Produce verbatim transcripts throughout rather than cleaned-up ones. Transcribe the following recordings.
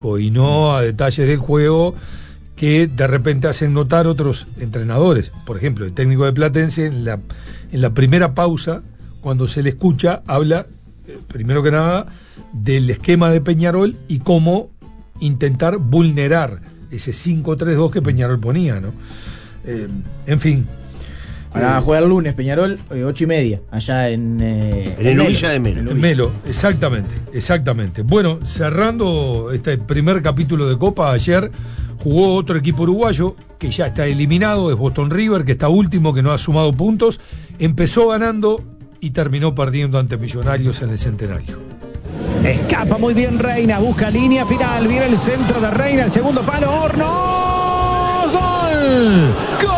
y no a detalles del juego que de repente hacen notar otros entrenadores. Por ejemplo, el técnico de Platense en la, en la primera pausa, cuando se le escucha, habla eh, primero que nada del esquema de Peñarol y cómo intentar vulnerar ese cinco tres dos que Peñarol ponía, ¿no? Eh, en fin. Van a jugar el lunes, Peñarol, ocho y media, allá en... Eh, en el Villa de Melo. En Melo, exactamente, exactamente. Bueno, cerrando este primer capítulo de Copa, ayer jugó otro equipo uruguayo que ya está eliminado, es Boston River, que está último, que no ha sumado puntos. Empezó ganando y terminó perdiendo ante Millonarios en el Centenario. Escapa muy bien Reina, busca línea final, viene el centro de Reina, el segundo palo, Hornos, ¡gol! ¡Gol!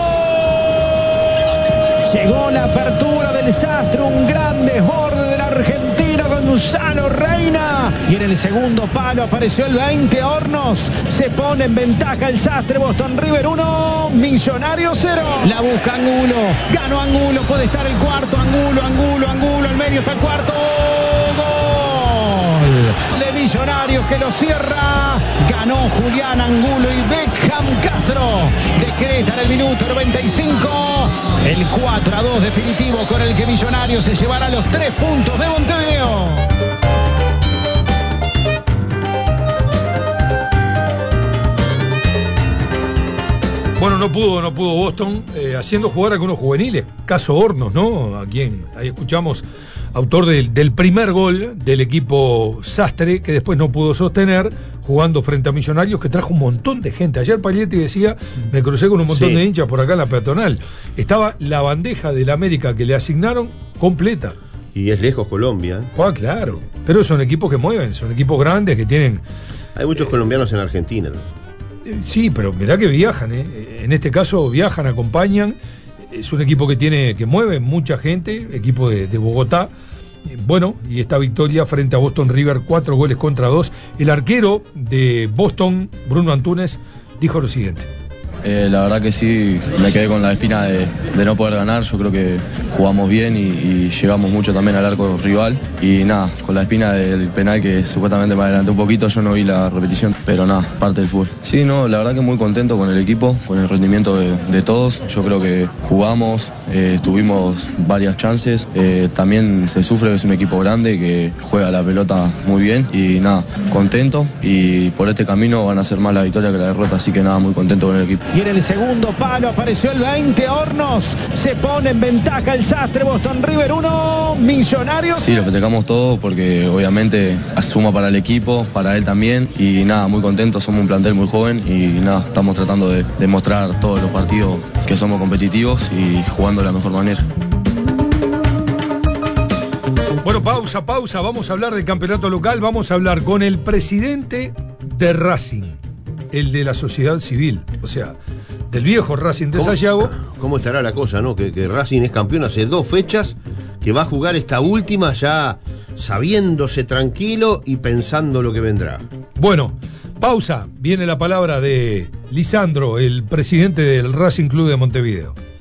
Llegó la apertura del Sastre, un gran desborde del argentino Gonzalo Reina. Y en el segundo palo apareció el veinte, Hornos. Se pone en ventaja el Sastre, Boston River uno, Millonarios cero. La busca Angulo, ganó Angulo, puede estar el cuarto, Angulo, Angulo, Angulo, el medio está el cuarto. Gol de Millonarios que lo cierra. Ganó Julián Angulo y Beckham Castro. Decreta en el minuto noventa y cinco el cuatro a dos definitivo con el que Millonarios se llevará los tres puntos de Montevideo. Bueno, no pudo, no pudo Boston, eh, haciendo jugar a algunos juveniles, caso Hornos, ¿no? A quien ahí escuchamos, autor del, del primer gol del equipo Sastre, que después no pudo sostener, jugando frente a Millonarios, que trajo un montón de gente. Ayer Paglietti decía, me crucé con un montón sí. de hinchas por acá en la peatonal. Estaba la bandeja del América que le asignaron completa. Y es lejos Colombia. Ah, claro. Pero son equipos que mueven, son equipos grandes que tienen... Hay muchos eh, colombianos en Argentina, ¿no? Sí, pero mirá que viajan, ¿eh? En este caso viajan, acompañan. Es un equipo que tiene, que mueve mucha gente, equipo de, de Bogotá. Bueno, y esta victoria frente a Boston River, cuatro goles contra dos. El arquero de Boston, Bruno Antunes, dijo lo siguiente. Eh, la verdad que sí, me quedé con la espina de, de no poder ganar. Yo creo que jugamos bien y, y llegamos mucho también al arco rival. Y nada, con la espina del penal que supuestamente me adelanté un poquito, yo no vi la repetición, pero nada, parte del fútbol. Sí, no, la verdad que muy contento con el equipo, con el rendimiento de, de todos. Yo creo que jugamos, eh, tuvimos varias chances. Eh, también se sufre que es un equipo grande que juega la pelota muy bien. Y nada, contento. Y por este camino van a ser más la victoria que la derrota, así que nada, muy contento con el equipo. Y en el segundo palo apareció el veinte, Hornos. Se pone en ventaja el Sastre, Boston River uno, Millonarios. Sí, lo festejamos todo porque obviamente suma para el equipo, para él también. Y nada, muy contentos, somos un plantel muy joven y nada, estamos tratando de demostrar todos los partidos que somos competitivos y jugando de la mejor manera. Bueno, pausa, pausa. Vamos a hablar del campeonato local. Vamos a hablar con el presidente de Racing, el de la sociedad civil, o sea, del viejo Racing de Sayago. ¿Cómo estará la cosa, no? Que, que Racing es campeón hace dos fechas, que va a jugar esta última ya sabiéndose tranquilo y pensando lo que vendrá. Bueno, pausa. Viene la palabra de Lisandro, el presidente del Racing Club de Montevideo.